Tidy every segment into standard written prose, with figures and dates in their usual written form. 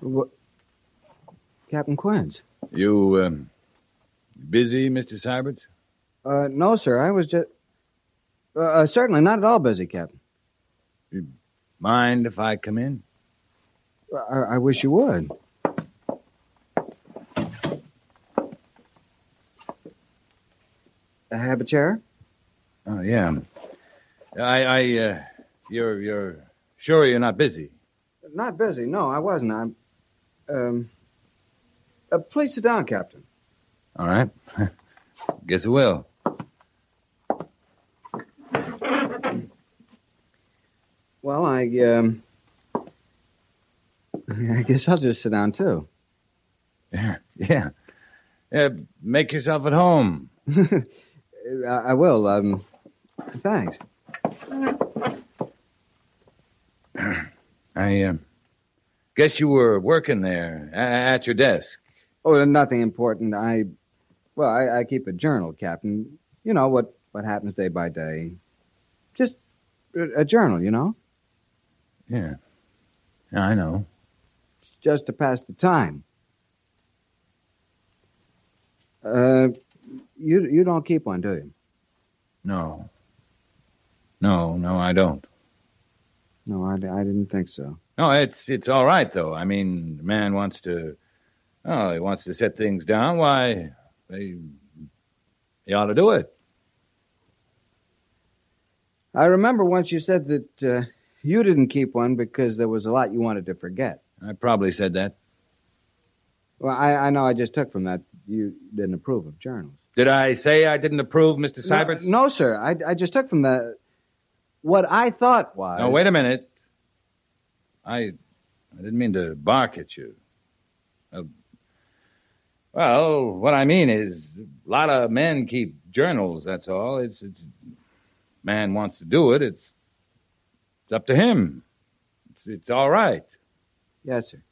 What? Captain Quince. You, busy, Mr. Syberts? No, sir. I was just... certainly not at all busy, Captain. Mind if I come in? I wish you would. Have a chair? Oh, yeah. You're sure you're not busy? Not busy. No, I wasn't. Please sit down, Captain. All right. Guess I will. Well, I guess I'll just sit down, too. Yeah. Make yourself at home. I will. Thanks. I guess you were working there at your desk. Oh, nothing important. I keep a journal, Captain. You know, what happens day by day. Just a journal, you know? Yeah, I know. Just to pass the time. You don't keep one, do you? No, I don't. No, I didn't think so. No, it's all right, though. I mean, the man wants to set things down. Why, he ought to do it. I remember once you said that you didn't keep one because there was a lot you wanted to forget. I probably said that. Well, I know I just took from that you didn't approve of journals. Did I say I didn't approve, Mr. Syberts? No, sir. I just took from that what I thought was... No, wait a minute. I didn't mean to bark at you. Well, what I mean is a lot of men keep journals, that's all. It's man wants to do it, it's up to him. It's all right. Yes, sir.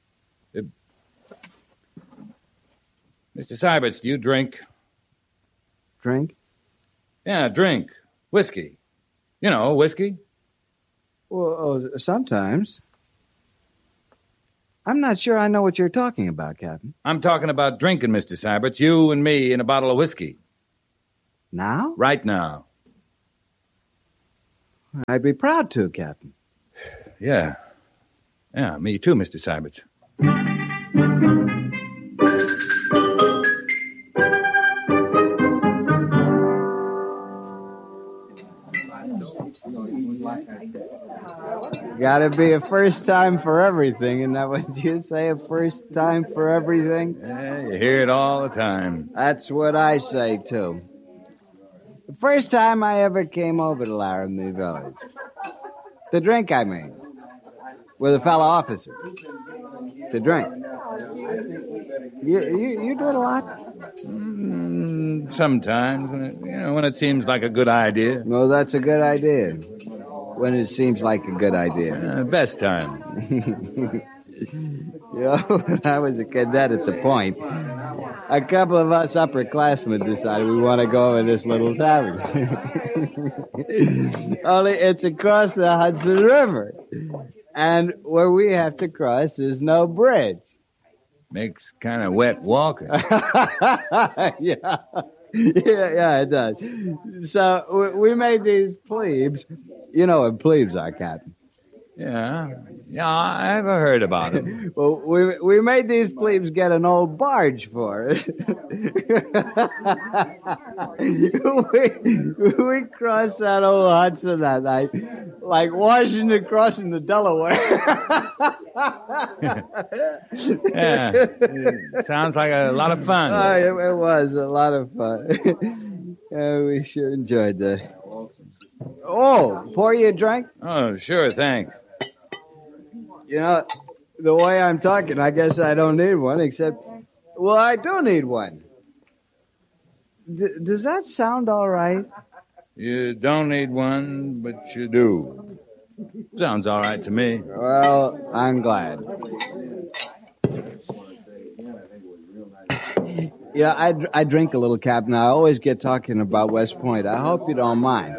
Mr. Syberts, do you drink? Drink? Yeah, drink. Whiskey. You know, whiskey. Well, sometimes. I'm not sure I know what you're talking about, Captain. I'm talking about drinking, Mr. Syberts. You and me in a bottle of whiskey. Now? Right now. I'd be proud to, Captain. Yeah. Yeah, me too, Mr. Syberts. Gotta be a first time for everything, isn't that what you say? A first time for everything? Yeah, you hear it all the time. That's what I say, too. The first time I ever came over to Laramie Village. To drink, I mean. With a fellow officer. To drink. You do it a lot? Sometimes, when it seems like a good idea. No, that's a good idea. When it seems like a good idea. Best time. When I was a cadet at the Point, a couple of us upperclassmen decided we want to go over this little tavern. Only it's across the Hudson River. And where we have to cross is no bridge. Makes kind of wet walking. Yeah, it does. So we made these plebes. You know what plebes are, Captain. Yeah, I ever heard about it. Well, we made these plebes get an old barge for it. we crossed that old Hudson that night, like Washington crossing the Delaware. Yeah, it sounds like a lot of fun. It was a lot of fun. We sure enjoyed that. Oh, pour you a drink? Oh, sure, thanks. You know, the way I'm talking, I guess I don't need one, except, well, I do need one. Does that sound all right? You don't need one, but you do. Sounds all right to me. Well, I'm glad. Yeah, I drink a little, Captain. I always get talking about West Point. I hope you don't mind.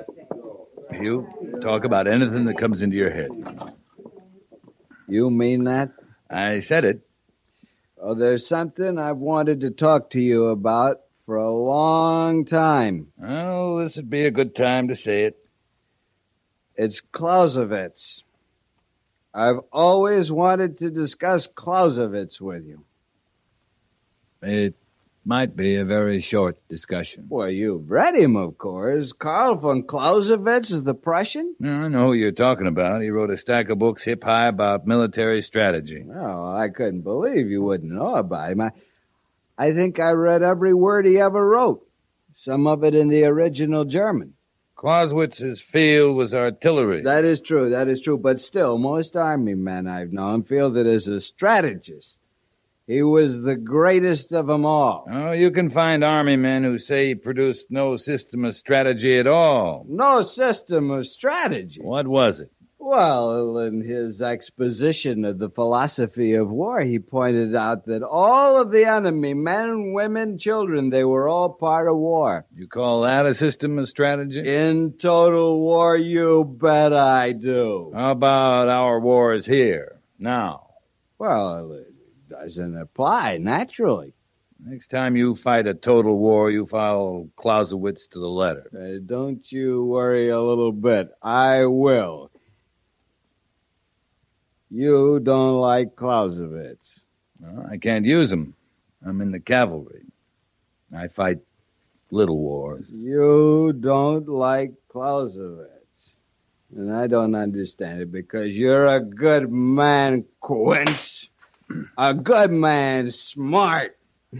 You talk about anything that comes into your head. You mean that? I said it. Oh, there's something I've wanted to talk to you about for a long time. Well, this would be a good time to say it. It's Clausewitz. I've always wanted to discuss Clausewitz with you. It might be a very short discussion. Well, you've read him, of course. Karl von Clausewitz is the Prussian? I know who you're talking about. He wrote a stack of books hip high about military strategy. Oh, I couldn't believe you wouldn't know about him. I think I read every word he ever wrote, some of it in the original German. Clausewitz's field was artillery. That is true. But still, most army men I've known feel that as a strategist, he was the greatest of them all. Oh, you can find army men who say he produced no system of strategy at all. No system of strategy? What was it? Well, in his exposition of the philosophy of war, he pointed out that all of the enemy, men, women, children, they were all part of war. You call that a system of strategy? In total war, you bet I do. How about our wars here, now? Well, it doesn't apply, naturally. Next time you fight a total war, you follow Clausewitz to the letter. Don't you worry a little bit. I will. You don't like Clausewitz. Well, I can't use him. I'm in the cavalry. I fight little wars. You don't like Clausewitz. And I don't understand it because you're a good man, Quince. A good man, smart.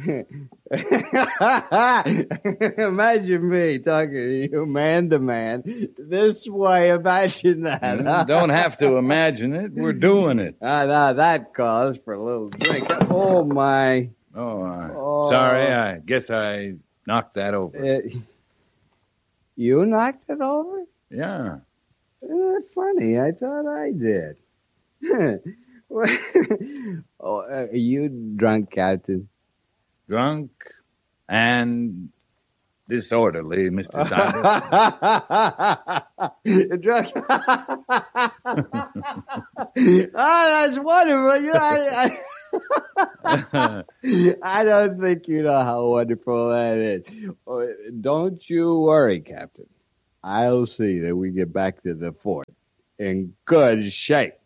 Imagine me talking to you man to man this way. Imagine that. Don't have to imagine it. We're doing it. Now that calls for a little drink. Oh, my. Sorry. I guess I knocked that over. You knocked it over? Yeah. Isn't that funny? I thought I did. Are you drunk, Captain? Drunk and disorderly, Mr. Simon. Drunk. That's wonderful. You know, I don't think you know how wonderful that is. Don't you worry, Captain. I'll see that we get back to the fort in good shape.